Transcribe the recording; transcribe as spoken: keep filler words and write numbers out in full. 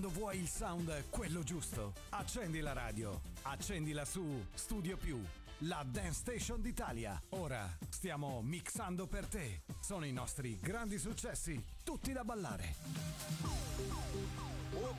Quando vuoi il sound quello giusto, accendi la radio, accendila su Studio Più, la dance station d'Italia. Ora stiamo mixando per te. Sono i nostri grandi successi, tutti da ballare. Oh